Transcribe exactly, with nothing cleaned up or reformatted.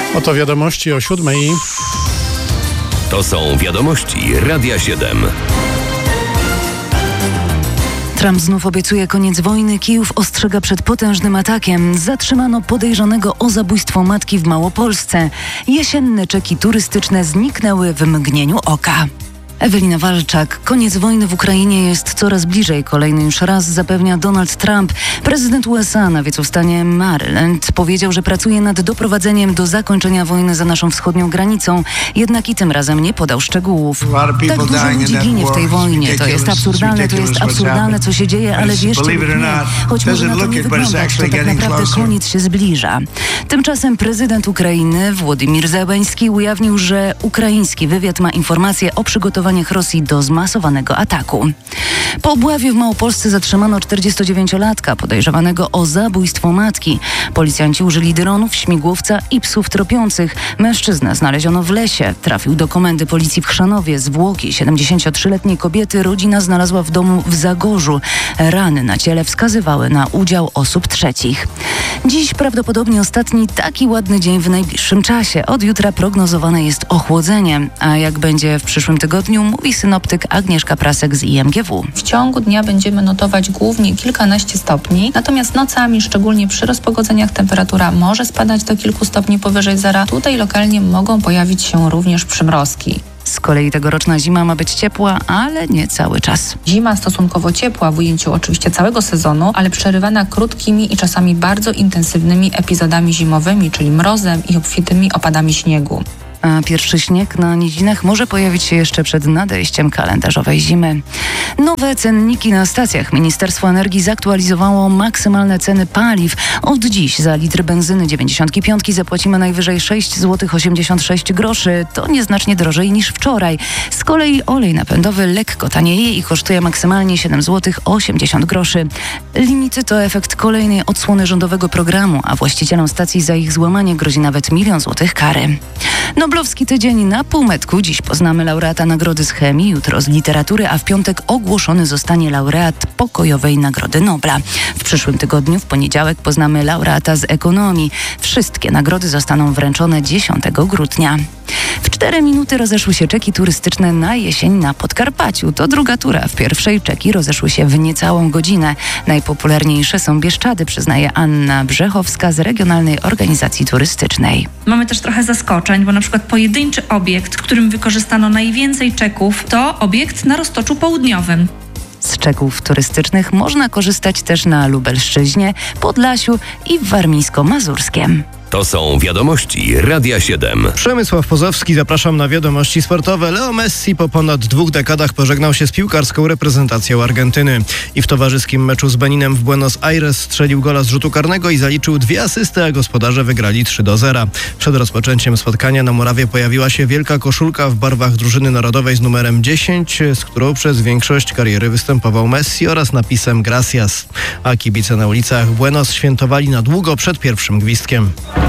Oto wiadomości o siódmej. To są wiadomości Radia siedem. Trump znów obiecuje koniec wojny. Kijów ostrzega przed potężnym atakiem. Zatrzymano podejrzanego o zabójstwo matki w Małopolsce. Jesienne czeki turystyczne zniknęły w mgnieniu oka. Ewelina Walczak. Koniec wojny w Ukrainie jest coraz bliżej. Kolejny już raz zapewnia Donald Trump. Prezydent U S A na wiecą w stanie Maryland powiedział, że pracuje nad doprowadzeniem do zakończenia wojny za naszą wschodnią granicą. Jednak i tym razem nie podał szczegółów. Tak dużo ludzi ginie w tej wojnie. To jest absurdalne, to jest absurdalne, co się dzieje, ale wierzcie lub nie, choć może na to nie wyglądać, to tak naprawdę koniec się zbliża. Tymczasem prezydent Ukrainy Władimir Zełenski ujawnił, że ukraiński wywiad ma informacje o przygotowaniu Rosji do zmasowanego ataku. Po obławie w Małopolsce zatrzymano czterdziestodziewięciolatka podejrzewanego o zabójstwo matki. Policjanci użyli dronów, śmigłowca i psów tropiących. Mężczyznę znaleziono w lesie. Trafił do komendy policji w Chrzanowie. Zwłoki siedemdziesięciotrzyletniej kobiety rodzina znalazła w domu w Zagorzu. Rany na ciele wskazywały na udział osób trzecich. Dziś prawdopodobnie ostatni taki ładny dzień w najbliższym czasie. Od jutra prognozowane jest ochłodzenie. A jak będzie w przyszłym tygodniu, mówi synoptyk Agnieszka Prasek z I M G W. W ciągu dnia będziemy notować głównie kilkanaście stopni, natomiast nocami, szczególnie przy rozpogodzeniach, temperatura może spadać do kilku stopni powyżej zera. Tutaj lokalnie mogą pojawić się również przymrozki. Z kolei tegoroczna zima ma być ciepła, ale nie cały czas. Zima stosunkowo ciepła w ujęciu oczywiście całego sezonu, ale przerywana krótkimi i czasami bardzo intensywnymi epizodami zimowymi, czyli mrozem i obfitymi opadami śniegu. A pierwszy śnieg na nizinach może pojawić się jeszcze przed nadejściem kalendarzowej zimy. Nowe cenniki na stacjach. Ministerstwo Energii zaktualizowało maksymalne ceny paliw. Od dziś za litr benzyny dziewięćdziesiąt pięć zapłacimy najwyżej sześć złotych osiemdziesiąt sześć groszy. To nieznacznie drożej niż wczoraj. Z kolei olej napędowy lekko tanieje i kosztuje maksymalnie siedem złotych osiemdziesiąt groszy. Limity to efekt kolejnej odsłony rządowego programu, a właścicielom stacji za ich złamanie grozi nawet milion złotych kary. Noblowski tydzień na półmetku. Dziś poznamy laureata Nagrody z Chemii, jutro z Literatury, a w piątek ogłoszony zostanie laureat Pokojowej Nagrody Nobla. W przyszłym tygodniu, w poniedziałek, poznamy laureata z Ekonomii. Wszystkie nagrody zostaną wręczone dziesiątego grudnia. W cztery minuty rozeszły się czeki turystyczne na jesień na Podkarpaciu. To druga tura. W pierwszej czeki rozeszły się w niecałą godzinę. Najpopularniejsze są Bieszczady, przyznaje Anna Brzechowska z Regionalnej Organizacji Turystycznej. Mamy też trochę zaskoczeń, bo na przykład pojedynczy obiekt, w którym wykorzystano najwięcej czeków, to obiekt na Roztoczu Południowym. Z czeków turystycznych można korzystać też na Lubelszczyźnie, Podlasiu i w Warmińsko-Mazurskiem. To są wiadomości Radia siedem. Przemysław Pozowski, zapraszam na wiadomości sportowe. Leo Messi po ponad dwóch dekadach pożegnał się z piłkarską reprezentacją Argentyny. I w towarzyskim meczu z Beninem w Buenos Aires strzelił gola z rzutu karnego i zaliczył dwie asysty, a gospodarze wygrali trzy do zera. Przed rozpoczęciem spotkania na murawie pojawiła się wielka koszulka w barwach drużyny narodowej z numerem dziesięć, z którą przez większość kariery występował Messi, oraz napisem Gracias. A kibice na ulicach Buenos świętowali na długo przed pierwszym gwizdkiem.